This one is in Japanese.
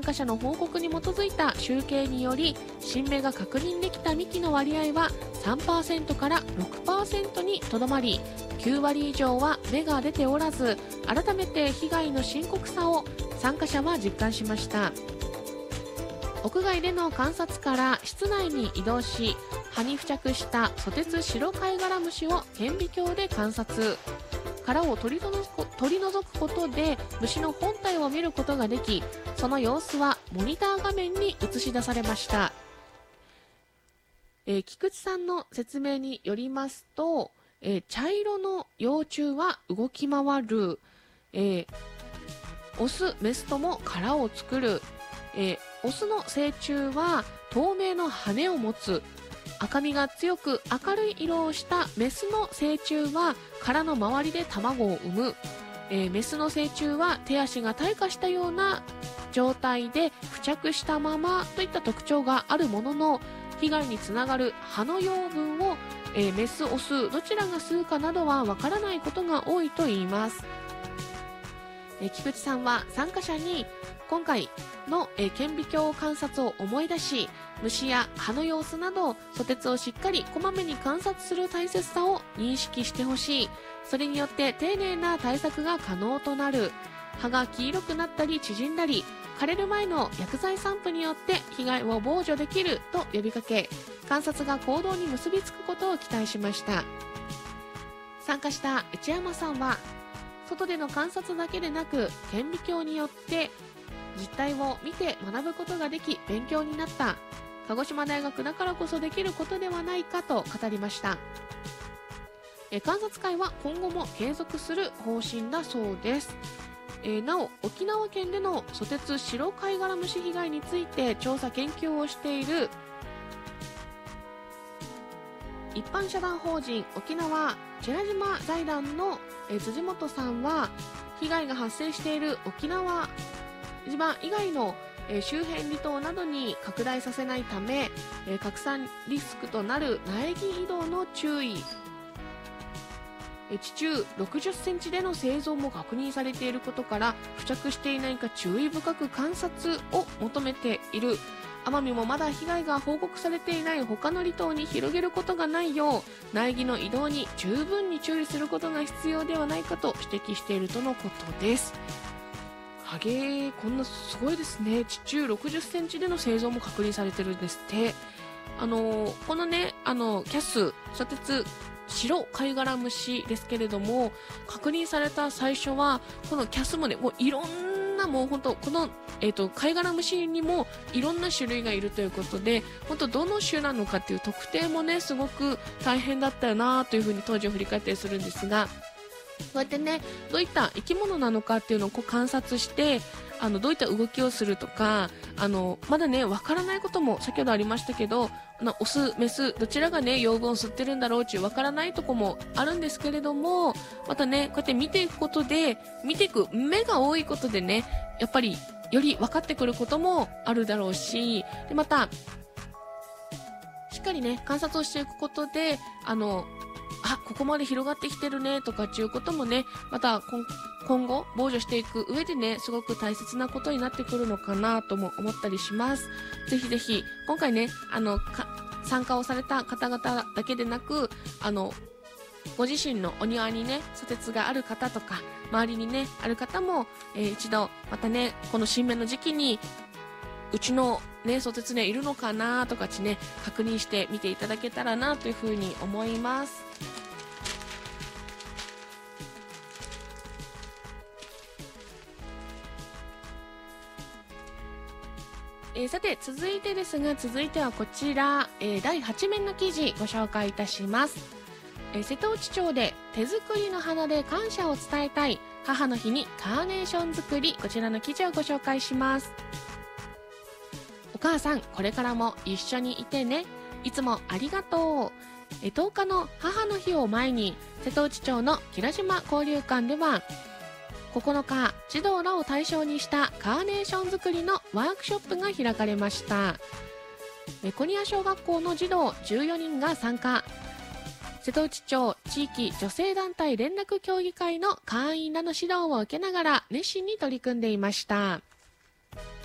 加者の報告に基づいた集計により新芽が確認できた幹の割合は 3% から 6% にとどまり、9割以上は芽が出ておらず、改めて被害の深刻さを参加者は実感しました。屋外での観察から室内に移動し、葉に付着したソテツシロカイガラムシを顕微鏡で観察。殻を取り除くことで虫の本体を見ることができ、その様子はモニター画面に映し出されました。菊池さんの説明によりますと、茶色の幼虫は動き回る、オスメスとも殻を作る、オスの成虫は透明の羽を持つ、赤みが強く明るい色をしたメスの成虫は殻の周りで卵を産む、メスの成虫は手足が退化したような状態で付着したままといった特徴があるものの、被害につながる葉の養分を、メスオスどちらが吸うかなどはわからないことが多いといいます。菊池さんは参加者に今回の顕微鏡観察を思い出し、虫や葉の様子などソテツをしっかりこまめに観察する大切さを認識してほしい。それによって丁寧な対策が可能となる。葉が黄色くなったり縮んだり、枯れる前の薬剤散布によって被害を防除できると呼びかけ、観察が行動に結びつくことを期待しました。参加した内山さんは、外での観察だけでなく顕微鏡によって実態を見て学ぶことができ勉強になった。鹿児島大学だからこそできることではないかと語りました。観察会は今後も継続する方針だそうです。なお、沖縄県でのソテツシロカイガラムシ被害について調査研究をしている一般社団法人沖縄チェラ島財団の辻本さんは、被害が発生している沖縄島以外の周辺離島などに拡大させないため、拡散リスクとなる苗木移動の注意、地中60センチでの生存も確認されていることから付着していないか注意深く観察を求めている。奄美もまだ被害が報告されていない他の離島に広げることがないよう、苗木の移動に十分に注意することが必要ではないかと指摘しているとのことです。ハゲ、こんなすごいですね。地中60センチでの生存も確認されてるんですって。このね、キャス、ソテツ白カイガラムシですけれども、確認された最初はこのキャスもね、もういろんな、もう本当このカイガラムシにもいろんな種類がいるということで、本当どの種なのかっていう特定もね、すごく大変だったよなというふうに当時を振り返ったりするんですが、そうやってね、どういった生き物なのかっていうのを観察して、どういった動きをするとか、まだね、わからないことも先ほどありましたけど、オス、メス、どちらがね、養分を吸ってるんだろうっていうわからないとこもあるんですけれども、またね、こうやって見ていくことで、見ていく目が多いことでね、やっぱりより分かってくることもあるだろうし、でまた、しっかりね、観察をしていくことで、ここまで広がってきてるねとかっていうこともね、また今後防除していく上でね、すごく大切なことになってくるのかなとも思ったりします。ぜひぜひ今回ね、参加をされた方々だけでなく、ご自身のお庭にね、ソテツがある方とか周りにねある方も、一度またね、この新芽の時期にうちのね、ソテツねいるのかなとかね、確認してみていただけたらなというふうに思います。さて続いてはこちら、第8面の記事ご紹介いたします。瀬戸内町で手作りの花で感謝を伝えたい、母の日にカーネーション作り、こちらの記事をご紹介します。お母さん、これからも一緒にいてね、いつもありがとう。10日の母の日を前に、瀬戸内町の吉良島交流館では9日、児童らを対象にしたカーネーション作りのワークショップが開かれました。コニア小学校の児童14人が参加。瀬戸内町地域女性団体連絡協議会の会員らの指導を受けながら熱心に取り組んでいました。